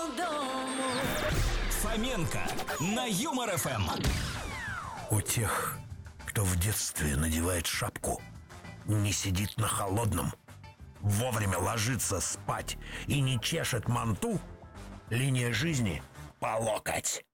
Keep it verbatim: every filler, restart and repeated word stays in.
Фоменко на Юмор ФМ. У тех, кто в детстве надевает шапку, не сидит на холодном, вовремя ложится спать и не чешет манту, линия жизни по локоть.